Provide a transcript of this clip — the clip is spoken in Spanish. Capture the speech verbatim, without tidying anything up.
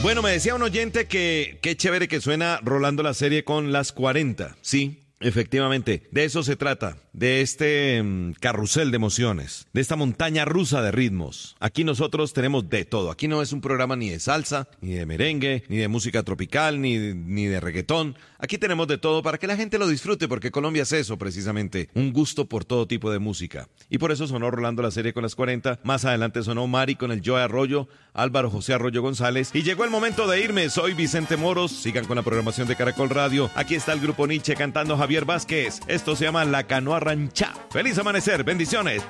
Bueno, me decía un oyente que qué chévere que suena Rolando la serie con las cuarenta. Sí, efectivamente, de eso se trata, de este mm, carrusel de emociones, de esta montaña rusa de ritmos. Aquí nosotros tenemos de todo. Aquí no es un programa ni de salsa, ni de merengue, ni de música tropical, ni, ni de reggaetón. Aquí tenemos de todo para que la gente lo disfrute, porque Colombia es eso precisamente, un gusto por todo tipo de música. Y por eso sonó Rolando la serie con las cuarenta, más adelante sonó Mari con el Joe Arroyo, Álvaro José Arroyo González, y llegó el momento de irme. Soy Vicente Moros, sigan con la programación de Caracol Radio. Aquí está el grupo Nietzsche cantando Javier Vázquez. Esto se llama La Canoa Ranchá. Feliz amanecer, bendiciones.